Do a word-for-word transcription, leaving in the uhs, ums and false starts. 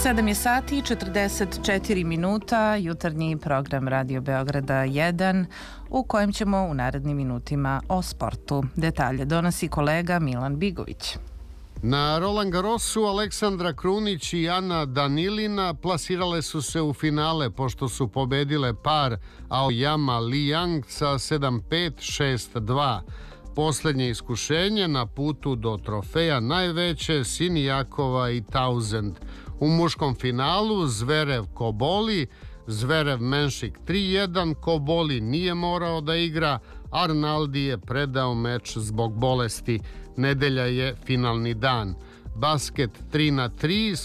sedam je sati i četrdeset četiri minuta, jutarnji program Radio Beograda jedan, u kojem ćemo u narednim minutima o sportu. Detalje donosi kolega Milan Bigović. Na Roland Garrosu Aleksandra Krunić i Ana Danilina plasirale su se u finale pošto su pobedile par Aoyama Liang sa sedam pet šest dva. Poslednje iskušenje na putu do trofeja najveće Sinijakova i Tauzend. U muškom finalu Zverev Koboli, Zverev Menšik tri jedan, Koboli nije morao da igra, Arnaldi je predao meč zbog bolesti. Nedelja je finalni dan. Basket tri na tri,